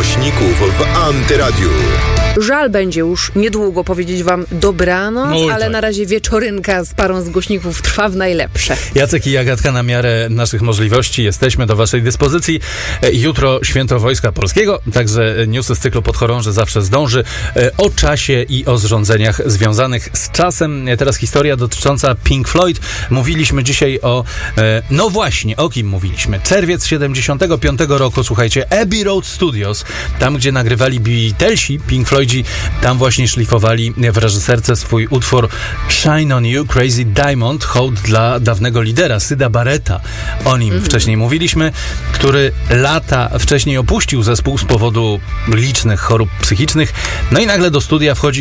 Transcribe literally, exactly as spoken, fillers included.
głośników w Antyradiu. Żal będzie już niedługo powiedzieć wam dobranoc, Oj, ale tak. na razie wieczorynka z parą z głośników trwa w najlepsze. Jacek i Agatka na miarę naszych możliwości. Jesteśmy do waszej dyspozycji. E, Jutro Święto Wojska Polskiego, także newsy z cyklu Podchorąży zawsze zdąży. E, O czasie i o zrządzeniach związanych z czasem. E, Teraz historia dotycząca Pink Floyd. Mówiliśmy dzisiaj o... E, no właśnie, o kim mówiliśmy? Czerwiec siedemdziesiątego piątego roku, słuchajcie, Abbey Road Studios, tam gdzie nagrywali Beatlesi, Pink Floydzi, tam właśnie szlifowali w reżyserce swój utwór Shine on You, Crazy Diamond, hołd dla dawnego lidera, Syda Barretta. O nim mm-hmm. wcześniej mówiliśmy, który lata wcześniej opuścił zespół z powodu licznych chorób psychicznych. No i nagle do studia wchodzi